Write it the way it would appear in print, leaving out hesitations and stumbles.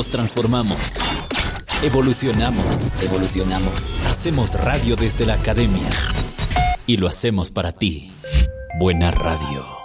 nos transformamos. Evolucionamos. Hacemos radio desde la academia. Y lo hacemos para ti. Buena radio.